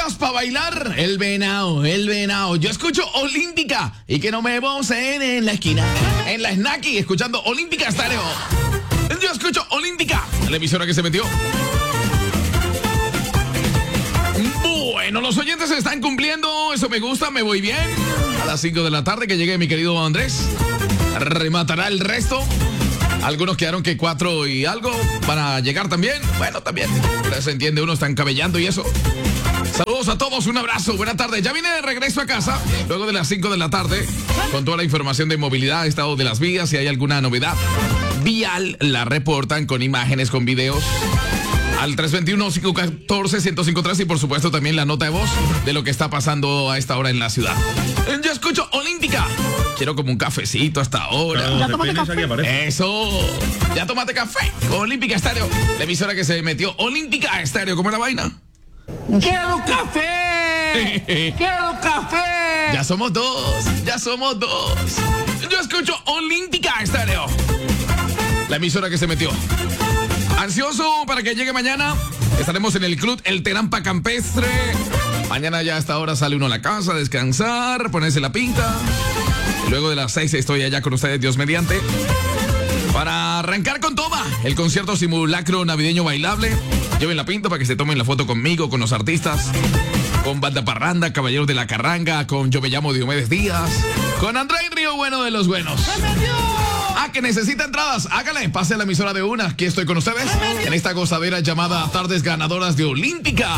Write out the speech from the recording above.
buenos para bailar. El venao. Yo escucho Olímpica y que no me vocen en la esquina. En la Snacky, escuchando Olímpica Estéreo. Yo escucho Olímpica, la emisora que se metió. Bueno, los oyentes están cumpliendo. Eso me gusta, me voy bien. A las 5 de la tarde que llegue mi querido Andrés. Rematará el resto. Algunos quedaron que 4 y algo para llegar también. Bueno, también. Ya se entiende, uno está encabellando y eso. Saludos a todos, un abrazo, buena tarde. Ya vine de regreso a casa, luego de las 5 de la tarde, con toda la información de movilidad, estado de las vías, si hay alguna novedad vial, la reportan con imágenes, con videos. Al 321-514-1053 y por supuesto también la nota de voz de lo que está pasando a esta hora en la ciudad. Yo escucho Olímpica. Quiero como un cafecito hasta ahora. ¿Ya tomaste café? Eso. Ya tomaste café con Olímpica Estéreo. La emisora que se metió. Olímpica Estéreo. ¿Cómo es la vaina? ¡Quiero café! ¡Quiero café! Ya somos dos. Yo escucho Olímpica Estéreo. La emisora que se metió. Ansioso para que llegue mañana. Estaremos en el club El Terampa Campestre. Mañana ya a esta hora sale uno a la casa a descansar, ponerse la pinta. Luego de las 6 estoy allá con ustedes, Dios mediante, para arrancar con toda el concierto simulacro navideño bailable. Lleven la pinta para que se tomen la foto conmigo, con los artistas, con Banda Parranda, Caballeros de la Carranga, con Yo me llamo Diomedes Díaz, con André Río Bueno de los Buenos. Que necesita entradas, hágale, pase a la emisora de una. Aquí estoy con ustedes en esta gozadera llamada Tardes Ganadoras de Olímpica.